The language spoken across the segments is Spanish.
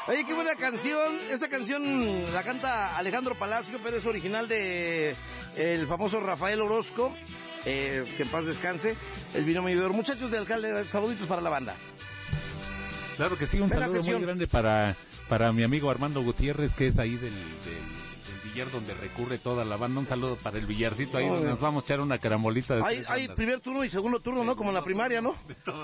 Oye, qué buena canción. Esta canción la canta Alejandro Palacio, pero es original de el famoso Rafael Orozco, que en paz descanse, el binomio de oro. Muchachos de Alcalde, saluditos para la banda. Claro que sí, un saludo muy grande para mi amigo Armando Gutiérrez, que es ahí del billar donde recurre toda la banda. Un saludo para el billarcito ahí, donde nos vamos a echar una carambolita de hay primer turno y segundo turno, ¿no? Como en la primaria, ¿no?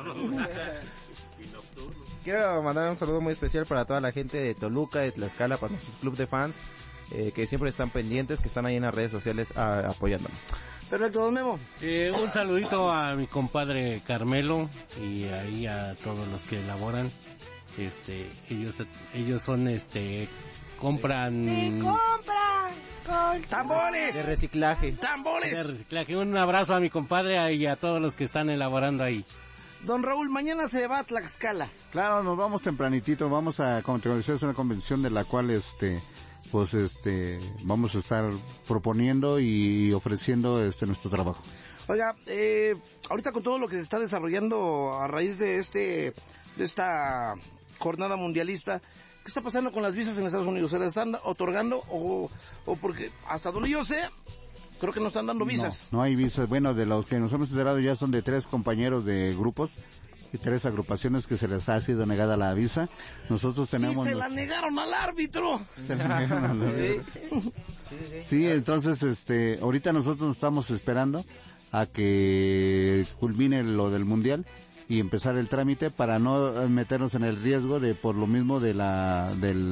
Quiero mandar un saludo muy especial para toda la gente de Toluca, de Tlaxcala, para nuestros club de fans, que siempre están pendientes, que están ahí en las redes sociales apoyándonos. Perfecto, don Memo. Un saludito a mi compadre Carmelo y ahí a todos los que elaboran. Ellos son compran con tambores de reciclaje. Un abrazo a mi compadre y a todos los que están elaborando ahí. Don Raúl, mañana se va a Tlaxcala. Claro, nos vamos tempranitito, vamos a, como te decía, es una convención de la cual vamos a estar proponiendo y ofreciendo nuestro trabajo. Oiga, ahorita con todo lo que se está desarrollando a raíz de esta jornada mundialista, ¿qué está pasando con las visas en Estados Unidos? ¿Se las están otorgando o porque hasta donde yo sé, creo que no están dando visas? No hay visas. Bueno, de los que nos hemos enterado ya son de 3 compañeros de grupos y 3 agrupaciones que se les ha sido negada la visa. Nosotros tenemos... ¡Sí, se la negaron al árbitro! Sí, entonces, ahorita nosotros estamos esperando a que culmine lo del mundial y empezar el trámite para no meternos en el riesgo de, por lo mismo de la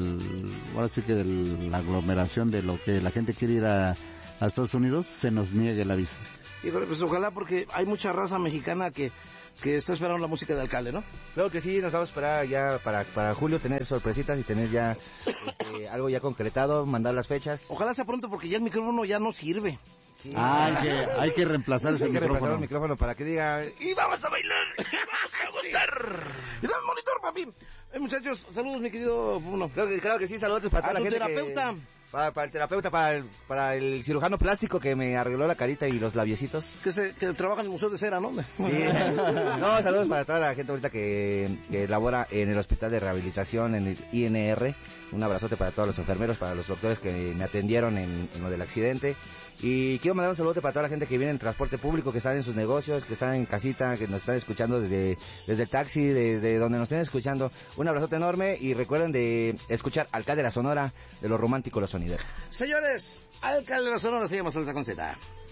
aglomeración de lo que la gente quiere ir a Estados Unidos, se nos niegue la visa. Y pues ojalá, porque hay mucha raza mexicana que está esperando la música de Alcalde, ¿no? Claro que sí, nos vamos a esperar ya para julio tener sorpresitas y tener ya algo ya concretado, mandar las fechas. Ojalá sea pronto, porque ya el micrófono ya no sirve. Sí. Hay que reemplazar ese micrófono. El micrófono para que diga y vamos a bailar y vamos a gustar. Y dame el monitor, papi. Muchachos, saludos, mi querido Bruno. Claro que sí, saludos para toda la gente terapeuta. Para el terapeuta, para el cirujano plástico que me arregló la carita y los labiecitos. Que trabaja en el Museo de Cera, ¿no? Sí. No, saludos para toda la gente ahorita que labora en el Hospital de Rehabilitación, en el INR. Un abrazote para todos los enfermeros, para los doctores que me atendieron en lo del accidente. Y quiero mandar un saludo para toda la gente que viene en transporte público, que están en sus negocios, que están en casita, que nos están escuchando desde el taxi, desde donde nos estén escuchando. Un abrazote enorme y recuerden de escuchar Alcalde de la Sonora, de lo romántico, lo sonidero. Señores, Alcalde de la Sonora se llama Salsa con Z.